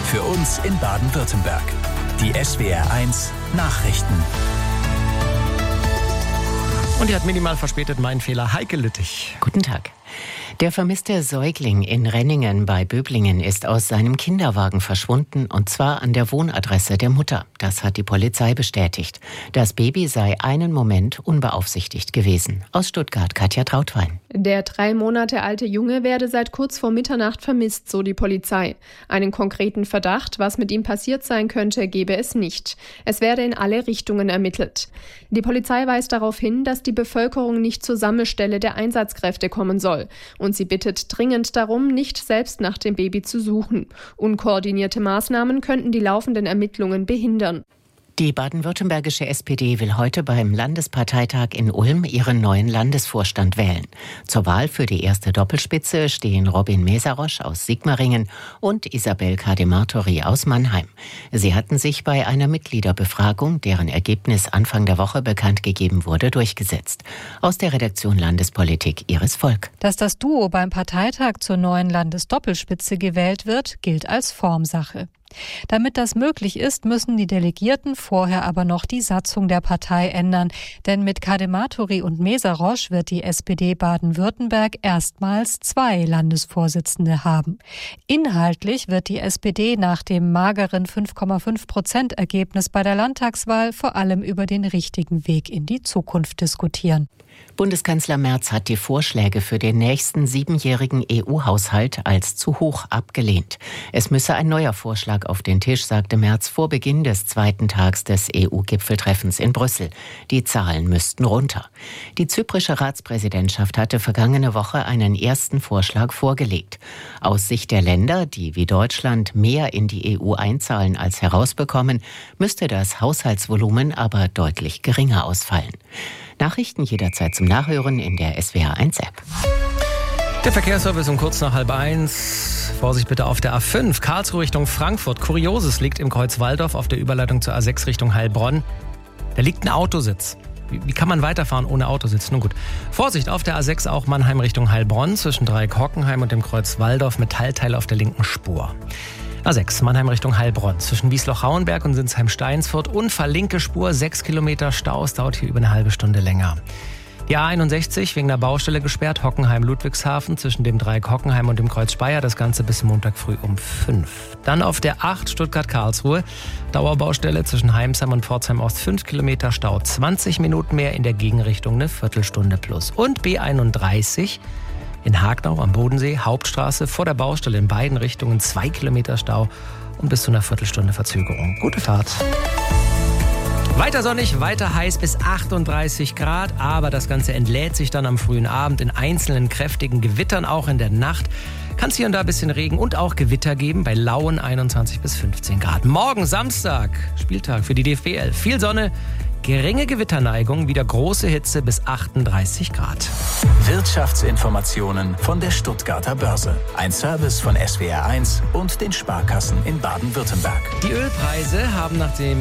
für uns in Baden-Württemberg. Die SWR1 Nachrichten. Und die hat minimal verspätet, mein Fehler, Heike Lüttich. Guten Tag. Der vermisste Säugling in Renningen bei Böblingen ist aus seinem Kinderwagen verschwunden, und zwar an der Wohnadresse der Mutter. Das hat die Polizei bestätigt. Das Baby sei einen Moment unbeaufsichtigt gewesen. Aus Stuttgart, Katja Trautwein. Der 3 Monate alte Junge werde seit kurz vor Mitternacht vermisst, so die Polizei. Einen konkreten Verdacht, was mit ihm passiert sein könnte, gebe es nicht. Es werde in alle Richtungen ermittelt. Die Polizei weist darauf hin, dass die Bevölkerung nicht zur Sammelstelle der Einsatzkräfte kommen soll. Und sie bittet dringend darum, nicht selbst nach dem Baby zu suchen. Unkoordinierte Maßnahmen könnten die laufenden Ermittlungen behindern. Die baden-württembergische SPD will heute beim Landesparteitag in Ulm ihren neuen Landesvorstand wählen. Zur Wahl für die erste Doppelspitze stehen Robin Mesarosch aus Sigmaringen und Isabel Kademartori aus Mannheim. Sie hatten sich bei einer Mitgliederbefragung, deren Ergebnis Anfang der Woche bekannt gegeben wurde, durchgesetzt. Aus der Redaktion Landespolitik Iris Volk. Dass das Duo beim Parteitag zur neuen Landesdoppelspitze gewählt wird, gilt als Formsache. Damit das möglich ist, müssen die Delegierten vorher aber noch die Satzung der Partei ändern. Denn mit Kademartori und Mesarosch wird die SPD Baden-Württemberg erstmals 2 Landesvorsitzende haben. Inhaltlich wird die SPD nach dem mageren 5,5%-Ergebnis bei der Landtagswahl vor allem über den richtigen Weg in die Zukunft diskutieren. Bundeskanzler Merz hat die Vorschläge für den nächsten 7-jährigen EU-Haushalt als zu hoch abgelehnt. Es müsse ein neuer Vorschlag auf den Tisch, sagte Merz vor Beginn des 2. Tags des EU-Gipfeltreffens in Brüssel. Die Zahlen müssten runter. Die zyprische Ratspräsidentschaft hatte vergangene Woche einen ersten Vorschlag vorgelegt. Aus Sicht der Länder, die wie Deutschland mehr in die EU einzahlen als herausbekommen, müsste das Haushaltsvolumen aber deutlich geringer ausfallen. Nachrichten jederzeit zum Nachhören in der SWR1-App. Der Verkehrsservice um kurz nach 12:30. Vorsicht bitte auf der A5, Karlsruhe Richtung Frankfurt. Kurioses liegt im Kreuz Walldorf auf der Überleitung zur A6 Richtung Heilbronn. Da liegt ein Autositz. Wie kann man weiterfahren ohne Autositz? Nun gut. Vorsicht auf der A6 auch Mannheim Richtung Heilbronn zwischen Dreieck-Hockenheim und dem Kreuz Walldorf, Metallteil auf der linken Spur. A6 Mannheim Richtung Heilbronn zwischen Wiesloch-Hauenberg und Sinsheim-Steinsfurt. Unfall, linke Spur, 6 Kilometer Stau. Es dauert hier über eine halbe Stunde länger. Die A61 wegen der Baustelle gesperrt, Hockenheim-Ludwigshafen zwischen dem Dreieck Hockenheim und dem Kreuz Speyer. Das Ganze bis Montag früh um 5. Dann auf der 8 Stuttgart-Karlsruhe. Dauerbaustelle zwischen Heimsheim und Pforzheim Ost, 5 Kilometer Stau, 20 Minuten mehr, in der Gegenrichtung eine Viertelstunde plus. Und B31 in Hagnau am Bodensee, Hauptstraße vor der Baustelle in beiden Richtungen, 2 Kilometer Stau und bis zu einer Viertelstunde Verzögerung. Gute Fahrt. Weiter sonnig, weiter heiß bis 38 Grad, aber das Ganze entlädt sich dann am frühen Abend in einzelnen kräftigen Gewittern, auch in der Nacht. Kann es hier und da ein bisschen Regen und auch Gewitter geben, bei lauen 21 bis 15 Grad. Morgen Samstag, Spieltag für die DFB 11. Viel Sonne, geringe Gewitterneigung, wieder große Hitze bis 38 Grad. Wirtschaftsinformationen von der Stuttgarter Börse. Ein Service von SWR1 und den Sparkassen in Baden-Württemberg. Die Ölpreise haben nach dem